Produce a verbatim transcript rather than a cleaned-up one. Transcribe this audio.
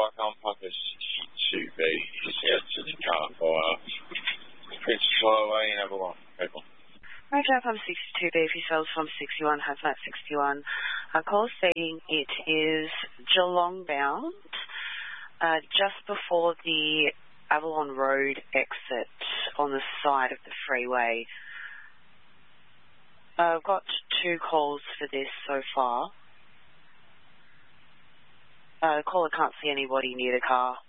Mike on Papa sixty-two B, just out to the car fire. Princess Highway in Avalon, people. Roger, Papa sixty-two B, if you sells from sixty-one, Hazmat sixty-one. Uh, call stating it is Geelong bound, uh, just before the Avalon Road exit on the side of the freeway. Uh, I've got two calls for this so far. Uh, the caller can't see anybody near the car.